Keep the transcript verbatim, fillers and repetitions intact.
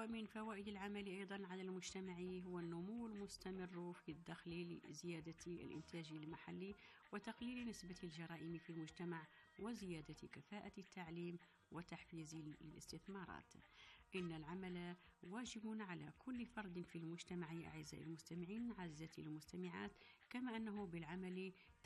ومن فوائد العمل أيضا على المجتمع هو النمو المستمر في الدخل لزيادة الإنتاج المحلي وتقليل نسبة الجرائم في المجتمع وزيادة كفاءة التعليم وتحفيز الاستثمارات. إن العمل واجب على كل فرد في المجتمع أعزائي المستمعين، أعزائي المستمعات، كما أنه بالعمل